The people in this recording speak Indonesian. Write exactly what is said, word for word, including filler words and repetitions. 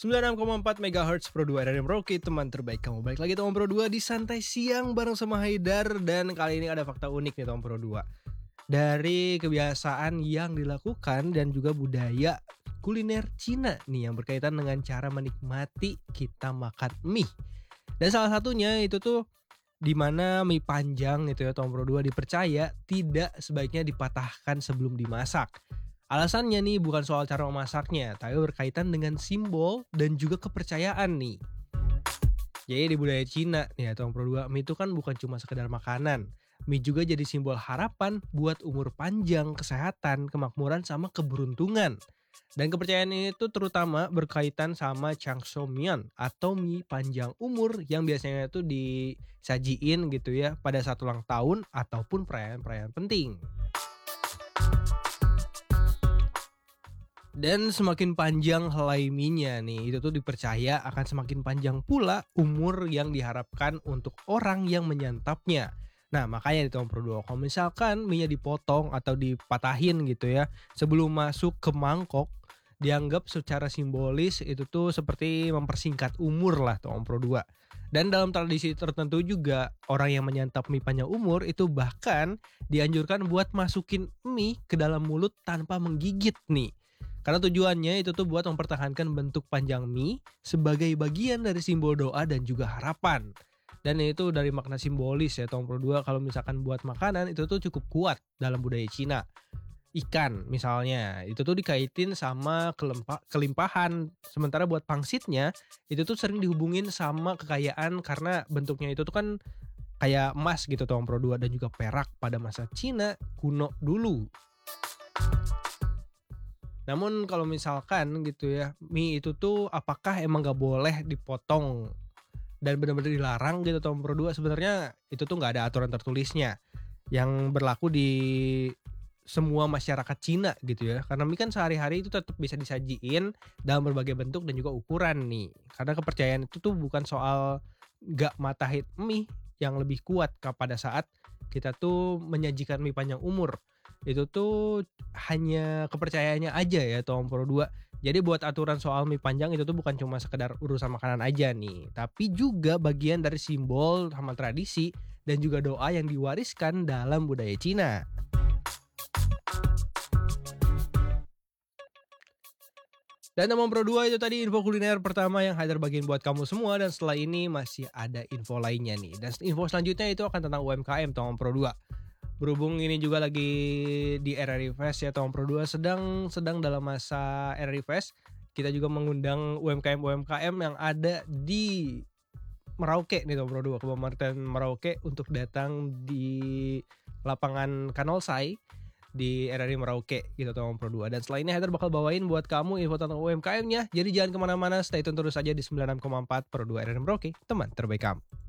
sembilan puluh enam koma empat megahertz Pro dua R R Merauke, teman terbaik kamu. Balik lagi teman Pro dua di Santai Siang bareng sama Haidar. Dan kali ini ada fakta unik nih teman Pro dua. Dari kebiasaan yang dilakukan dan juga budaya kuliner Cina nih yang berkaitan dengan cara menikmati kita makan mie. Dan salah satunya itu tuh dimana mie panjang itu ya teman Pro dua dipercaya tidak sebaiknya dipatahkan sebelum dimasak. Alasannya nih bukan soal cara memasaknya, tapi berkaitan dengan simbol dan juga kepercayaan nih. Jadi di budaya Cina nih atau Pro dua, mie itu kan bukan cuma sekedar makanan. Mie juga jadi simbol harapan buat umur panjang, kesehatan, kemakmuran, sama keberuntungan. Dan kepercayaan ini tuh terutama berkaitan sama Changshoumian atau mie panjang umur yang biasanya itu disajiin gitu ya pada saat ulang tahun ataupun perayaan-perayaan penting. Dan semakin panjang helai mie-nya nih, itu tuh dipercaya akan semakin panjang pula umur yang diharapkan untuk orang yang menyantapnya. Nah makanya di Tom Pro dua, kalau misalkan mie-nya dipotong atau dipatahin gitu ya sebelum masuk ke mangkok, dianggap secara simbolis itu tuh seperti mempersingkat umur lah Tom Pro dua. Dan dalam tradisi tertentu juga orang yang menyantap mie panjang umur itu bahkan dianjurkan buat masukin mie ke dalam mulut tanpa menggigit nih. Karena tujuannya itu tuh buat mempertahankan bentuk panjang mie sebagai bagian dari simbol doa dan juga harapan. Dan itu dari makna simbolis ya Tom Pro dua, kalau misalkan buat makanan itu tuh cukup kuat dalam budaya Cina. Ikan misalnya itu tuh dikaitin sama kelempa, kelimpahan. Sementara buat pangsitnya itu tuh sering dihubungin sama kekayaan karena bentuknya itu tuh kan kayak emas gitu Tom Pro dua dan juga perak pada masa Cina kuno dulu. Namun kalau misalkan gitu ya, mie itu tuh apakah emang gak boleh dipotong dan benar-benar dilarang gitu Tom Pro dua? Sebenarnya itu tuh gak ada aturan tertulisnya yang berlaku di semua masyarakat Cina gitu ya. Karena mie kan sehari-hari itu tetap bisa disajiin dalam berbagai bentuk dan juga ukuran nih. Karena kepercayaan itu tuh bukan soal gak matahin mie yang lebih kuat pada saat kita tuh menyajikan mie panjang umur. Itu tuh hanya kepercayaannya aja ya Tom Pro dua. Jadi buat aturan soal mie panjang itu tuh bukan cuma sekedar urusan makanan aja nih, tapi juga bagian dari simbol sama tradisi dan juga doa yang diwariskan dalam budaya Cina. Dan teman Pro dua itu tadi info kuliner pertama yang Haidar bagiin buat kamu semua. Dan setelah ini masih ada info lainnya nih. Dan info selanjutnya itu akan tentang U M K M teman Pro dua. Berhubung ini juga lagi di R R I Fest ya teman Pro dua sedang sedang dalam masa R R I Fest. Kita juga mengundang U M K M-U M K M yang ada di Merauke nih teman Pro dua, Kabupaten Merauke untuk datang di lapangan Kanolsai di R R I Merauke gitu teman Pro dua. Dan setelah ini Haidar bakal bawain buat kamu info tentang U M K M-nya. Jadi jangan kemana-mana, stay tune terus aja di sembilan puluh enam koma empat Pro dua R R I Merauke, teman terbaik kamu.